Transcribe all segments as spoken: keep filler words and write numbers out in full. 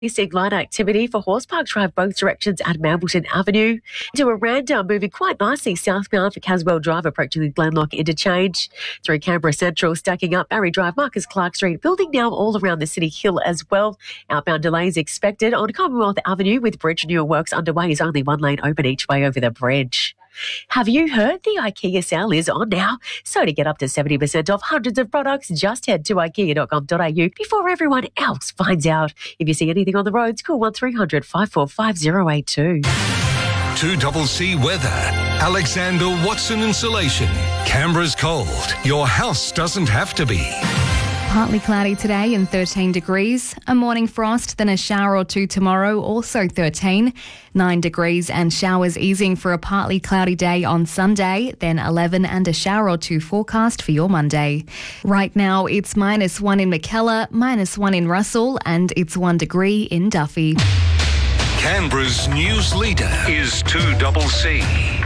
Seeing light activity for Horsepark Drive both directions at Mambleton Avenue. To Aranda, moving quite nicely southbound for Caswell Drive approaching the Glenlock interchange. Through Canberra Central, stacking up Barry Drive, Marcus Clark Street, building now all around the City Hill as well. Outbound delays expected on Commonwealth Avenue with bridge renewal works underway as only one lane open each way over the bridge. Have you heard the IKEA sale is on now? So to get up to seventy percent off hundreds of products, just head to ikea dot com dot a u before everyone else finds out. If you see anything on the roads, call one three hundred five four five zero eight two. two C C weather. Alexander Watson Insulation. Canberra's cold. Your house doesn't have to be. Partly cloudy today and thirteen degrees. A morning frost, then a shower or two tomorrow, also thirteen. nine degrees and showers easing for a partly cloudy day on Sunday, then eleven and a shower or two forecast for your Monday. Right now, it's minus one in Mackellar, minus one in Russell, and it's one degree in Duffy. Canberra's news leader is two C C.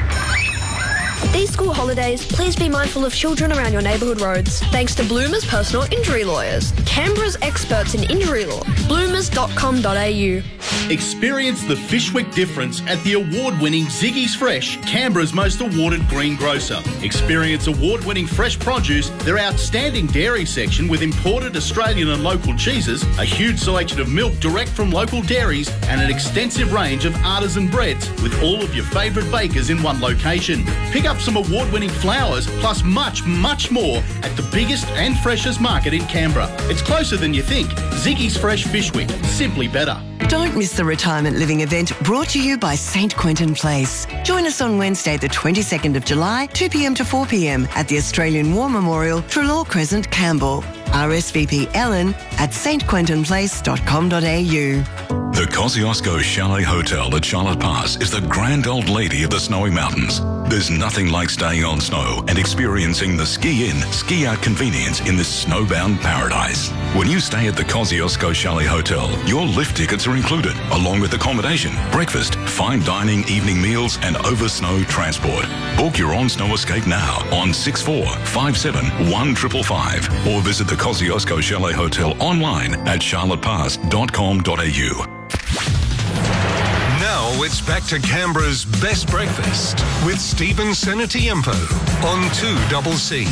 These school holidays, please be mindful of children around your neighbourhood roads. Thanks to Bloomers Personal Injury Lawyers, Canberra's experts in injury law. bloomers dot com dot a u. Experience the Fishwick difference at the award-winning Ziggy's Fresh, Canberra's most awarded green grocer. Experience award-winning fresh produce, their outstanding dairy section with imported Australian and local cheeses, a huge selection of milk direct from local dairies, and an extensive range of artisan breads with all of your favourite bakers in one location. Pick up some award-winning flowers, plus much, much more at the biggest and freshest market in Canberra. It's closer than you think. Ziggy's Fresh Fishwick, simply better. Don't miss the retirement living event brought to you by Saint Quentin Place. Join us on Wednesday the twenty-second of July, two p m to four p m at the Australian War Memorial, Trelaw Crescent, Campbell. R S V P Ellen at saint quentin place dot com dot a u. The Kosciuszko Chalet Hotel at Charlotte Pass is the grand old lady of the snowy mountains. There's nothing like staying on snow and experiencing the ski-in, ski-out convenience in this snowbound paradise. When you stay at the Kosciuszko Chalet Hotel, your lift tickets are included, along with accommodation, breakfast, fine dining, evening meals, and over-snow transport. Book your on-snow escape now on six four five seven one five five five or visit the Kosciuszko Chalet Hotel online at charlotte pass dot com dot a u. Now it's back to Canberra's best breakfast with Stephen Senatiempo on two C C.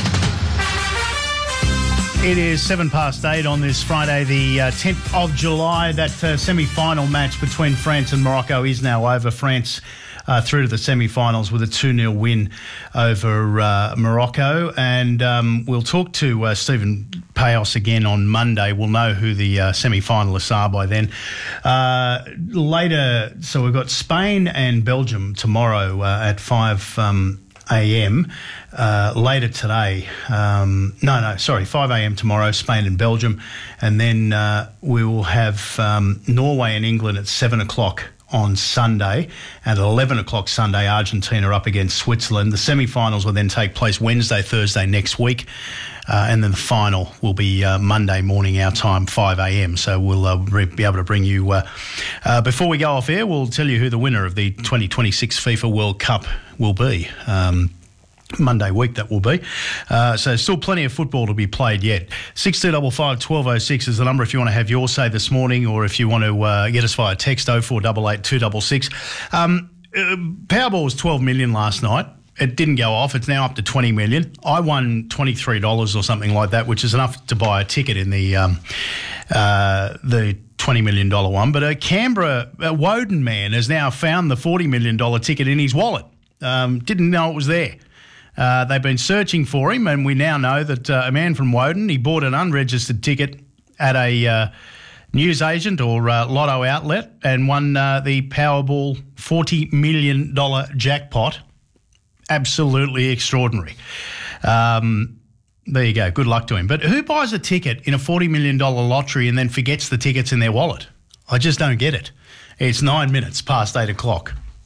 It is seven past eight on this Friday, the uh, tenth of July. That uh, semi-final match between France and Morocco is now over. France uh, through to the semi-finals with a two nil win over uh, Morocco. And um, we'll talk to uh, Stephen Payos again on Monday. We'll know who the uh, semi-finalists are by then. Uh, later, so we've got Spain and Belgium tomorrow uh, at five um, a m Uh, later today, um, no, no, sorry, five a m tomorrow, Spain and Belgium. And then uh, we will have um, Norway and England at seven o'clock on Sunday. At eleven o'clock Sunday, Argentina up against Switzerland. The semi-finals will then take place Wednesday, Thursday next week. Uh, and then the final will be uh, Monday morning, our time, five a m. So we'll uh, be able to bring you... Uh, uh, before we go off air, we'll tell you who the winner of the twenty twenty-six FIFA World Cup will be. Um, Monday week that will be. Uh, so still plenty of football to be played yet. six two five five, one two oh six is the number if you want to have your say this morning, or if you want to uh, get us via text oh four eight eight, two six six. Um, uh, Powerball was twelve million dollars last night. It didn't go off. It's now up to twenty million dollars. I won twenty-three dollars or something like that, which is enough to buy a ticket in the um, uh, the twenty million dollars one. But a Canberra a Woden man has now found the forty million dollars ticket in his wallet. Um, didn't know it was there. Uh, they've been searching for him, and we now know that uh, a man from Woden, he bought an unregistered ticket at a uh, newsagent or uh, lotto outlet and won uh, the Powerball forty million dollars jackpot. Absolutely extraordinary. Um, there you go. Good luck to him. But who buys a ticket in a forty million dollars lottery and then forgets the tickets in their wallet? I just don't get it. It's nine minutes past eight o'clock.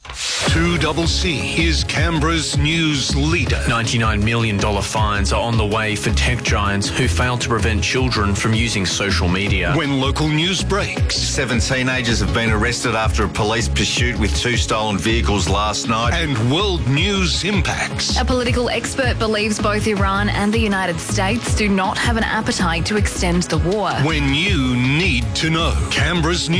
two C is Canberra's news leader. ninety-nine million dollars fines are on the way for tech giants who failed to prevent children from using social media. When local news breaks. Seven teenagers have been arrested after a police pursuit with two stolen vehicles last night. And world news impacts. A political expert believes both Iran and the United States do not have an appetite to extend the war. When you need to know. Canberra's news